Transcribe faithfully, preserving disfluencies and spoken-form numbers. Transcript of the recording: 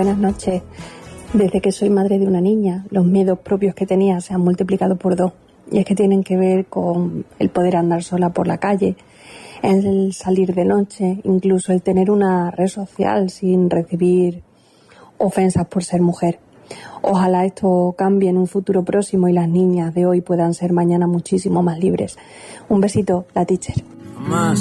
buenas noches. Desde que soy madre de una niña, los miedos propios que tenía se han multiplicado por dos. Y es que tienen que ver con el poder andar sola por la calle, el salir de noche, incluso el tener una red social sin recibir ofensas por ser mujer. Ojalá esto cambie en un futuro próximo y las niñas de hoy puedan ser mañana muchísimo más libres. Un besito, la teacher. Más